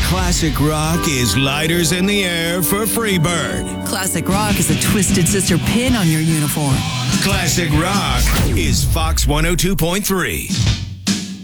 Classic Rock is lighters in the air for Freebird. Classic Rock is a Twisted Sister pin on your uniform. Classic Rock is Fox 102.3.